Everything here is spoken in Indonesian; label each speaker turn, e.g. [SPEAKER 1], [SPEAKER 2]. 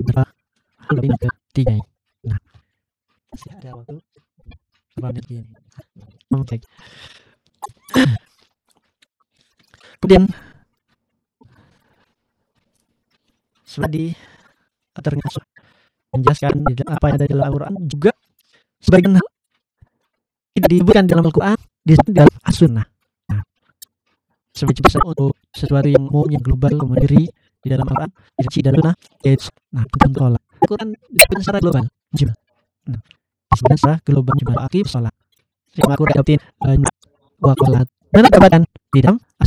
[SPEAKER 1] berapa lebih ketiga. Nah, masih ada waktu berapa menit ini. Oke. Kemudian setelah ternyata menjelaskan apa yang ada dalam Al-Quran juga sebagian hal tidak disebutkan dalam Al-Quran disebut dalam As-Sunnah. Nah, sebagai besar untuk sesuatu yang umum yang global mandiri di dalam Al-Quran direci dalam Sunnah yaitu tentang sholat. Al-Quran disebutkan secara global jumlah. Nah, disebutkan secara global jumlah akib sholat. Yang aku dapetin wakolat dan dapatkan di dalam